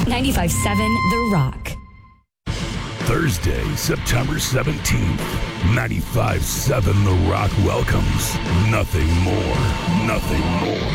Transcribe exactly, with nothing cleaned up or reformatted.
ninety-five point seven The Rock. Thursday, September seventeenth, ninety-five point seven The Rock welcomes Nothing More, Nothing More.